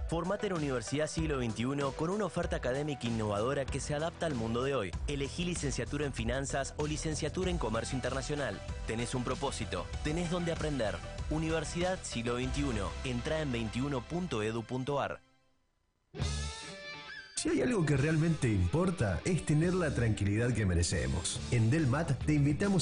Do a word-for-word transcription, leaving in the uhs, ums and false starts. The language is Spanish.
Formate en Universidad Siglo veintiuno con una oferta académica innovadora que se adapta al mundo de hoy. Elegí licenciatura en Finanzas o licenciatura en Comercio Internacional. Tenés un propósito, tenés donde aprender. Universidad Siglo veintiuno. Entrá en veintiuno punto edu punto ar. Si hay algo que realmente importa, es tener la tranquilidad que merecemos. En Delmat te invitamos